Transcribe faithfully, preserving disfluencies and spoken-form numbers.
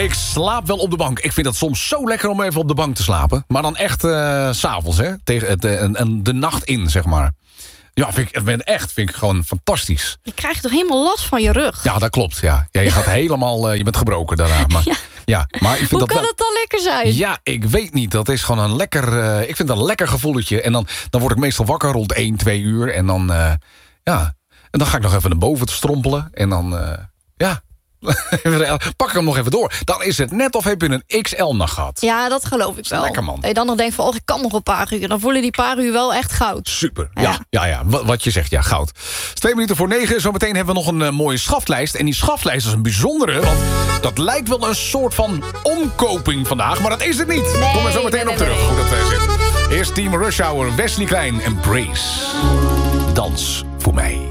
Ik slaap wel op de bank. Ik vind het soms zo lekker om even op de bank te slapen. Maar dan echt uh, 's avonds, hè? Tegen het, uh, en, en de nacht in, zeg maar. Ja, vind ik, ben echt vind ik gewoon fantastisch. Je krijgt toch helemaal last van je rug? Ja, dat klopt, ja. ja je gaat helemaal, uh, je bent gebroken daarna. Maar, ja. Ja, maar ik vind Hoe dat kan wel... het dan lekker zijn? Ja, ik weet niet. Dat is gewoon een lekker... Uh, ik vind dat een lekker gevoeletje. En dan, dan word ik meestal wakker rond één, twee uur. En dan, uh, ja... En dan ga ik nog even naar boven te strompelen. En dan, uh, ja... pak ik hem nog even door. Dan is het net of heb je een X L-nacht gehad. Ja, dat geloof ik wel. Lekker, man. Dat je dan nog denkt van, oh, ik kan nog een paar uur. Dan voelen die paar uur wel echt goud. Super, ja, ja, ja, ja. Wat, wat je zegt, ja, goud. Twee minuten voor negen, zometeen hebben we nog een uh, mooie schaftlijst. En die schaftlijst is een bijzondere, want dat lijkt wel een soort van omkoping vandaag. Maar dat is het niet. Nee, Kom er zo meteen nee, op nee, terug, nee. hoe dat uh, zit. Eerst Team Rush Hour, Wesley Klein en Brace. Dans voor mij.